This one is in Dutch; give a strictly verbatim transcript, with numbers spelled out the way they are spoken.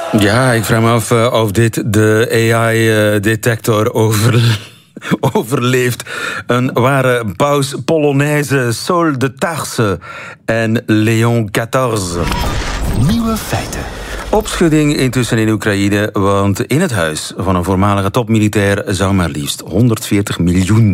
Ja, ik vraag me af uh, of dit de A I-detector over... overleeft. Een ware paus Polonaise, Saul de Tarse en Leon veertien. Nieuwe feiten. Opschudding intussen in Oekraïne, want in het huis van een voormalige topmilitair zou maar liefst honderdveertig miljoen